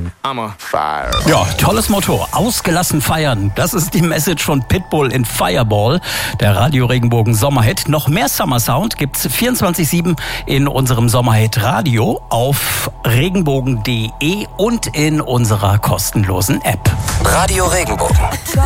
I'm a fire. Ja, tolles Motto. Ausgelassen feiern. Das ist die Message von Pitbull in Fireball, der Radio Regenbogen Sommerhit. Noch mehr Summer Sound gibt's 24/7 in unserem Sommerhit Radio auf regenbogen.de und in unserer kostenlosen App. Radio Regenbogen.